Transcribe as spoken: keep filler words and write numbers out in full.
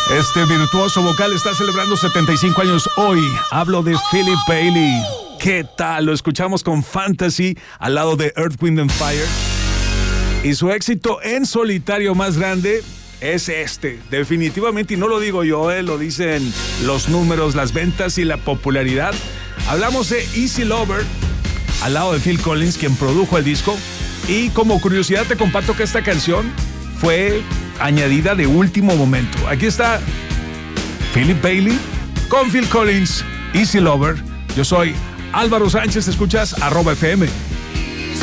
Este virtuoso vocal está celebrando setenta y cinco años hoy. Hablo de Philip Bailey. ¿Qué tal? Lo escuchamos con Fantasy al lado de Earth, Wind and Fire. Y su éxito en solitario más grande es este. Definitivamente, y no lo digo yo, eh, lo dicen los números, las ventas y la popularidad. Hablamos de Easy Lover al lado de Phil Collins, quien produjo el disco. Y como curiosidad te comparto que esta canción fue añadida de último momento. Aquí está Philip Bailey con Phil Collins, Easy Lover. Yo soy Álvaro Sánchez, escuchas arroba F M.